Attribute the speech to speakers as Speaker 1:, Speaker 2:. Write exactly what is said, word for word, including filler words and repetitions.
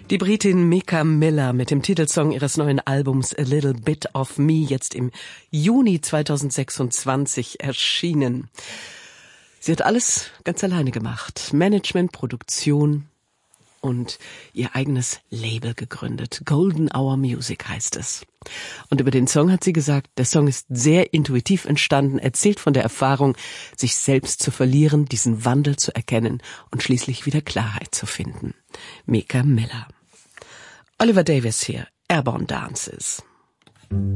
Speaker 1: Die Britin Mecca Miller mit dem Titelsong ihres neuen Albums A Little Bit of Me, jetzt im Juni zweitausendsechsundzwanzig erschienen. Sie hat alles ganz alleine gemacht. Management, Produktion und ihr eigenes Label gegründet. Golden Hour Music heißt es. Und über den Song hat sie gesagt, der Song ist sehr intuitiv entstanden, erzählt von der Erfahrung, sich selbst zu verlieren, diesen Wandel zu erkennen und schließlich wieder Klarheit zu finden. Mecca Miller. Oliver Davies hier, Airborne Dances.